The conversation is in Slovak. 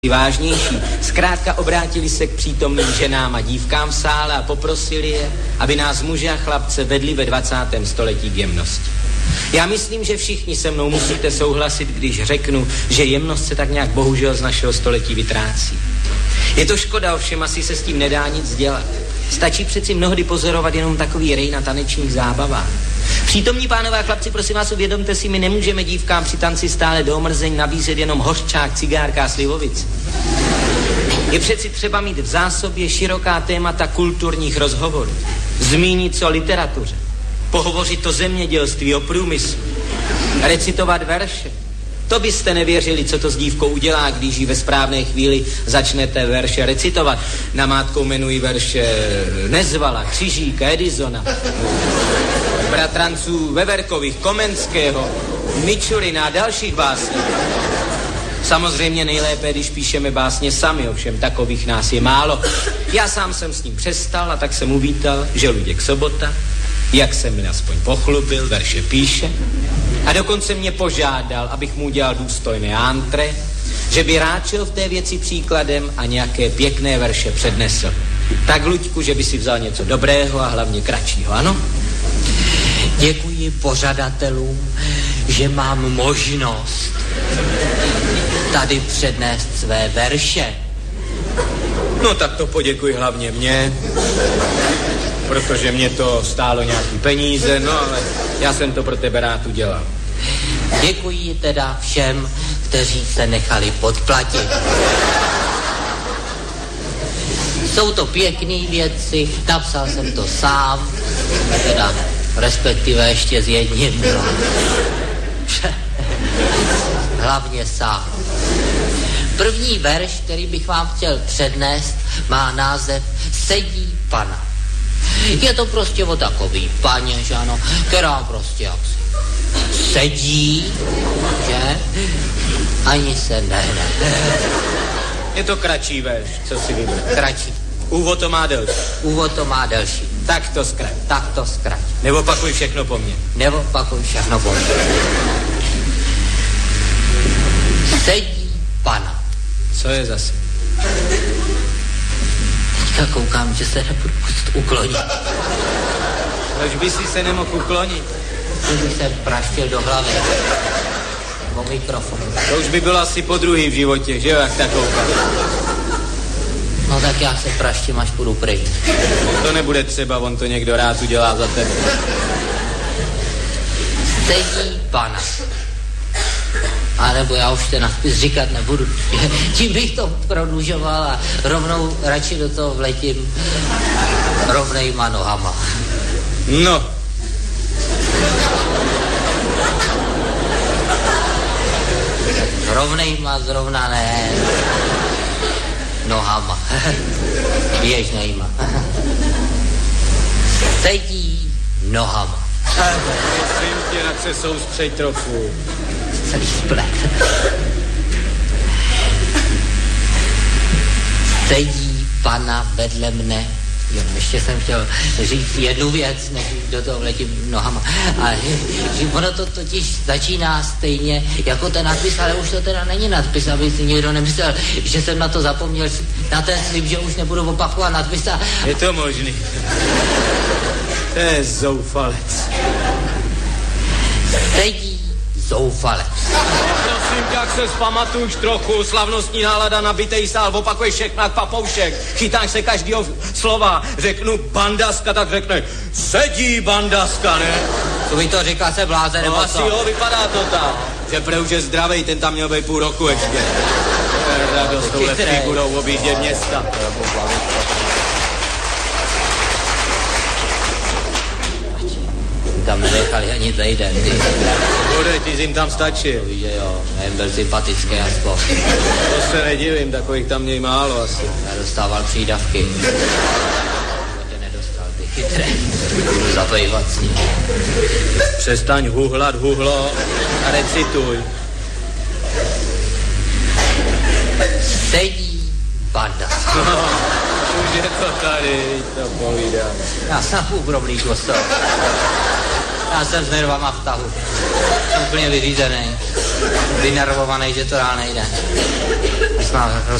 vážnější. Zkrátka obrátili se k přítomným ženám a dívkám v sále a poprosili je, aby nás muže a chlapce vedli ve 20. století k jemnosti. Já myslím, že všichni se mnou musíte souhlasit, když řeknu, že jemnost se tak nějak bohužel z našeho století vytrácí. Je to škoda, ovšem asi se s tím nedá nic dělat. Stačí přeci mnohdy pozorovat jenom takový rej na tanečních zábavách. Přítomní pánové a chlapci, prosím vás, uvědomte si, my nemůžeme dívkám při tanci stále do omrzení nabízet jenom hořčák, cigárka a slivovic. Je přeci třeba mít v zásobě široká témata kulturních rozhovorů. Zmínit o literatuře, pohovořit o zemědělství, o průmyslu, recitovat verše. To byste nevěřili, co to s dívkou udělá, když ji ve správné chvíli začnete verše recitovat. Namátkou jmenují verše Nezvala, Křižíka, Edisona, bratranců Veverkových, Komenského, Mičurina a dalších básníků. Samozřejmě nejlépe, když píšeme básně sami, ovšem takových nás je málo. Já sám jsem s ním přestal a tak jsem uvítal, že Luděk Sobota, jak se mi aspoň pochlubil, verše píše a dokonce mě požádal, abych mu udělal důstojné antré, že by rád šel v té věci příkladem a nějaké pěkné verše přednesl. Tak, Luďku, že by si vzal něco dobrého a hlavně kratšího, ano? Děkuji pořadatelům, že mám možnost tady přednést své verše. No tak to poděkuji hlavně mně, protože mě to stálo nějaký peníze, no ale já jsem to pro tebe rád udělal. Děkuji teda všem, kteří se nechali podplatit. Jsou to pěkné věci, napsal jsem to sám, teda respektive ještě s jedním, no. Hlavně sám. První verš, který bych vám chtěl přednést, má název Sedí pana. Je to prostě o takový paně, že ano, která prostě jaksi sedí, že? Ani se nehne. Je to kratší verš, co si vybral? Kratší. Úvod to má delší. Úvod to má delší. Tak to zkrať. Tak to zkrať. Neopakuj všechno po mně. Neopakuj všechno po mně. Sedí pana. Co je zase? Teďka koukám, že se nebudu uklonit. Proč by si se nemohl uklonit? Kdybych se praštil do hlavy. O mikrofon. To už by bylo asi po druhý v životě, že jo, jak tak koukám. No tak já se praštím, až půjdu pryč. To nebude třeba, on to někdo rád udělá za tebe. Sedí pana. A nebo já už ten nadpis říkat nebudu. Tím bych to prodlužoval a rovnou radši do toho vletím rovnejma nohama. No. Rovnejma zrovna ne. Nohama. Běžnejma. Sedí nohama. Prosím tě, tak se soustřeď trochu. Celý splet. Sedí pana vedle mne. Jo, ještě jsem chtěl říct jednu věc, než do toho vletím nohama. A že ono to totiž začíná stejně jako ten nadpis, ale už to teda není nadpis, aby si někdo nemyslel, že jsem na to zapomněl, na ten slib, že už nebudu opakovat nadpis a... Je to možný. To je zoufalec. Sedí zoufalec. Prosím tě, jak se vzpamatuješ trochu, slavnostní nálada, nabitej sál, opakuješ všechno jak papoušek, chytáš se každého slova, řeknu bandaska, tak řekne sedí bandaska, ne? To by to říká se bláze, nebo no, asi jo, vypadá to tak, že prej už je zdravej, ten tam měl být půl roku ještě. Radost, tohle budou objíždět města. Tam nenechali ani týden. Bude, ty jsi jim tam stačil. Že jo, jen byl sympatický aspoň. To se nedivím, takových tam měj málo asi. Já dostával přídavky. To nedostal, ty chytré. Budu zabývat s ním. Přestaň huhlat huhlo a recituj. Sedí banda. No, už je to tady, to povídám. Já jsem u groblíku z toho. Já jsem s nervama v tahu. Jsem úplně vyřízený. Vynervovaný, že to dál nejde.